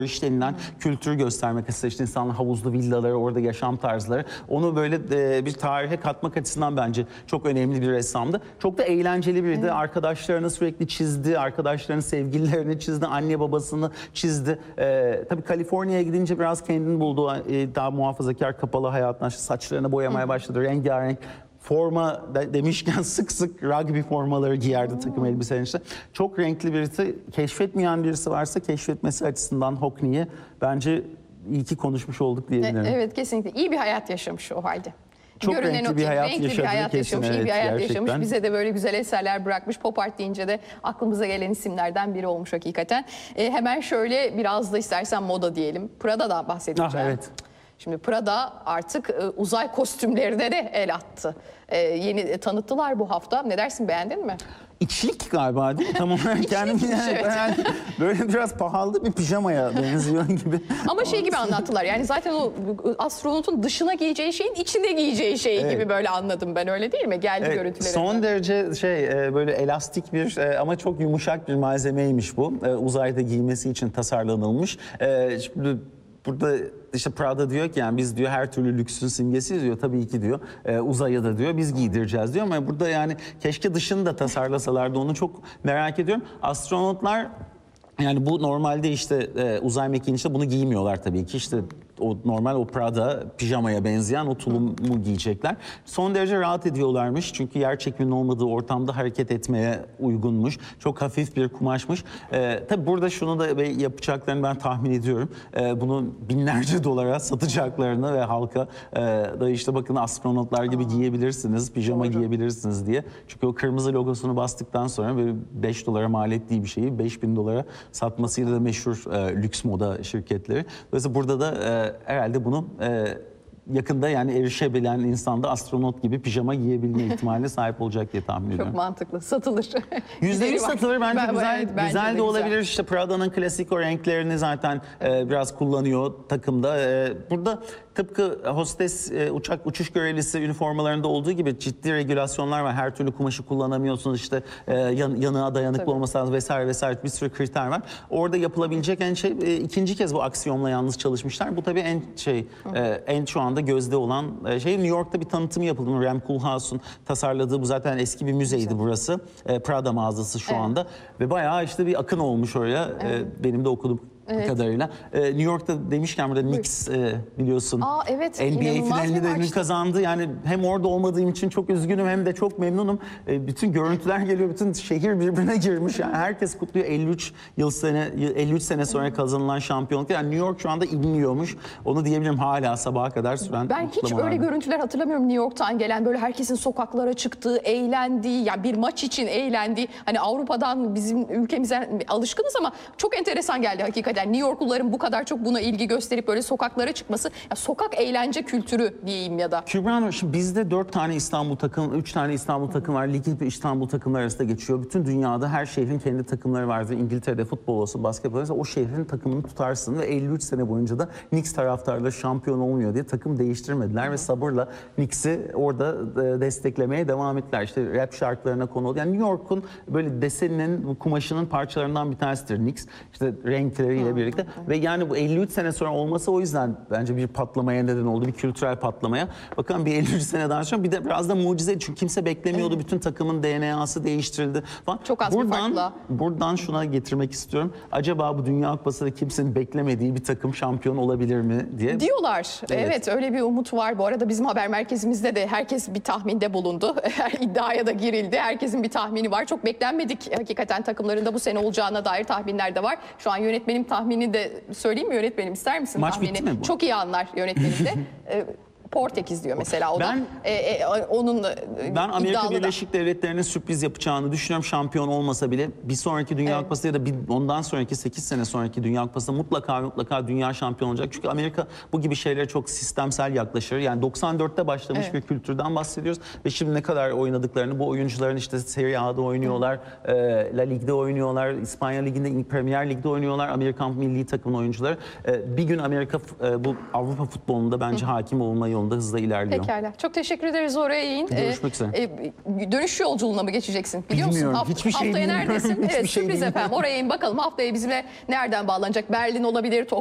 denilen kültürü göstermek istedim. İşte insanlar havuzlu villaları, orada yaşam tarzları. Onu böyle bir tarihe katmak açısından bence çok önemli bir ressamdı. Çok da eğlenceli biriydi. Evet. Arkadaşlarını sürekli çizdi. Arkadaşlarının sevgililerini çizdi. Anne babasını çizdi. Tabii Kaliforniya'ya gidince biraz kendini buldu. Daha muhafazakar, kapalı hayatına, saçlarını boyamaya başladı. Rengarenk. Forma demişken sık sık rugby formaları giyerdi takım elbisenin işte. Çok renkli birisi. Keşfetmeyen birisi varsa keşfetmesi açısından Hockney'i bence iyi ki konuşmuş olduk diyebilirim. Evet, kesinlikle. İyi bir hayat yaşamış o halde. Çok renkli bir hayat yaşamış, iyi bir hayat yaşamış. Bize de böyle güzel eserler bırakmış. Pop art deyince de aklımıza gelen isimlerden biri olmuş hakikaten. Hemen şöyle biraz da istersen moda diyelim. Prada'dan bahsedeceğim. Evet. Şimdi Prada artık uzay kostümlerine de el attı. Yeni tanıttılar bu hafta. Ne dersin, beğendin mi? İçlik galiba değil mi? Tam olarak kendimi yani böyle biraz pahalı bir pijamaya benziyor gibi. Ama şey gibi anlattılar. Yani zaten o astronotun dışına giyeceği şeyin içinde giyeceği şey gibi böyle anladım ben, öyle değil mi? Geldi görüntüleri. Son derece böyle elastik bir ama çok yumuşak bir malzemeymiş bu. Uzayda giymesi için tasarlanılmış. Şimdi burada işte Prada diyor ki yani biz diyor her türlü lüksün simgesiyiz diyor. Tabii ki diyor uzaya da diyor biz giydireceğiz diyor. Ama burada yani keşke dışını da tasarlasalardı, onu çok merak ediyorum. Astronotlar yani bu normalde işte uzay mekiğinin işte bunu giymiyorlar tabii ki. İşte o normal o Prada pijamaya benzeyen o tulumu giyecekler. Son derece rahat ediyorlarmış. Çünkü yer çekiminin olmadığı ortamda hareket etmeye uygunmuş. Çok hafif bir kumaşmış. Tabii burada şunu da yapacaklarını ben tahmin ediyorum. Bunu binlerce dolara satacaklarını ve halka da işte bakın astronotlar gibi giyebilirsiniz, pijama giyebilirsiniz diye. Çünkü o kırmızı logosunu bastıktan sonra böyle 5 dolara mal ettiği bir şeyi 5.000 dolara satmasıyla da meşhur lüks moda şirketleri. Dolayısıyla burada da herhalde bunu yakında yani erişebilen insan da astronot gibi pijama giyebilme ihtimaline sahip olacak diye tahmin ediyorum. Çok mantıklı. Satılır. %100 satılır bence. Güzel de olabilir. Güzel. İşte Prada'nın klasik o renklerini zaten biraz kullanıyor takımda. Burada tıpkı hostes uçuş görevlisi üniformalarında olduğu gibi ciddi regülasyonlar var. Her türlü kumaşı kullanamıyorsunuz. İşte yanığa dayanıklı olması lazım vesaire vesaire, bir sürü kriter var. Orada yapılabilecek en ikinci kez bu aksiyonla yalnız çalışmışlar. Bu tabii en şu anda gözde olan New York'ta bir tanıtımı yapıldı. Rem Koolhaas'un tasarladığı, bu zaten eski bir müzeydi burası. Prada mağazası şu anda ve bayağı işte bir akın olmuş oraya. Benim de okuduğum kadarıyla. New York'ta demişken burada Knicks biliyorsun. NBA finalini kazandı. Yani hem orada olmadığım için çok üzgünüm hem de çok memnunum. Bütün görüntüler geliyor. Bütün şehir birbirine girmiş. Yani herkes kutluyor. 53 sene sonra kazanılan şampiyonluk. Yani New York şu anda inliyormuş. Onu diyebilirim, hala sabaha kadar süren. Ben hiç öyle görüntüler hatırlamıyorum New York'tan gelen, böyle herkesin sokaklara çıktığı, eğlendiği, ya bir maç için eğlendiği. Hani Avrupa'dan bizim ülkemize alışkınız ama çok enteresan geldi hakikaten. New Yorkluların bu kadar çok buna ilgi gösterip böyle sokaklara çıkması, ya sokak eğlence kültürü diyeyim ya da. Kübra, şimdi bizde 4 tane İstanbul takım, 3 tane İstanbul takım var. Ligi İstanbul takımları arasında geçiyor. Bütün dünyada her şehrin kendi takımları vardır. İngiltere'de futbol olsun, basketbol olsun, o şehrin takımını tutarsın ve 53 sene boyunca da Knicks taraftarları şampiyon olmuyor diye takım değiştirmediler ve sabırla Knicks'i orada desteklemeye devam ettiler. İşte rap şarkılarına konu oldu. Yani New York'un böyle deseninin, kumaşının parçalarından bir tanesidir Knicks. İşte renkleriyle birlikte ve yani bu 53 sene sonra olması o yüzden bence bir patlamaya neden oldu, bir kültürel patlamaya. Bakın bir 53 seneden sonra bir de biraz da mucize, çünkü kimse beklemiyordu. Bütün takımın DNA'sı değiştirildi falan. Çok az bir farkla. Buradan şuna getirmek istiyorum. Acaba bu Dünya Kupası'nda kimsenin beklemediği bir takım şampiyon olabilir mi diye. Diyorlar. Evet, öyle bir umut var. Bu arada bizim haber merkezimizde de herkes bir tahminde bulundu. İddiaya da girildi. Herkesin bir tahmini var. Çok beklenmedik hakikaten takımlarında bu sene olacağına dair tahminler de var. Şu an yönetmenim tahmini de söyleyeyim mi yönetmenim, ister misin Maç tahmini? bitti mi bu? Çok iyi anlar yönetmenim de. Portekiz diyor mesela o da. Onun ben Amerika iddialı Birleşik Devletleri'nin sürpriz yapacağını düşünüyorum, şampiyon olmasa bile. Bir sonraki Dünya Kupası ya da ondan sonraki 8 sene sonraki Dünya Kupası'nda mutlaka dünya şampiyonu olacak. Çünkü Amerika bu gibi şeylere çok sistemsel yaklaşır. Yani 94'te başlamış bir kültürden bahsediyoruz ve şimdi ne kadar oynadıklarını, bu oyuncuların işte Serie A'da oynuyorlar, La Lig'de oynuyorlar, İspanya Ligi'nde, Premier Lig'de oynuyorlar, Amerikan milli takımın oyuncuları. Bir gün Amerika bu Avrupa futbolunda bence hakim olma yolunda yolunda hızla ilerliyor. Pekala. Çok teşekkür ederiz Oraya Yiğin. Görüşmek üzere. Dönüş yolculuğuna mı geçeceksin? Biliyor Bilmiyorum. musun? Hiçbir şey haftaya bilmiyorum. neredesin? Hiçbir Evet, şey sürpriz bilmiyorum. efendim. Oraya Yiğin bakalım haftaya bizimle nereden bağlanacak? Berlin olabilir,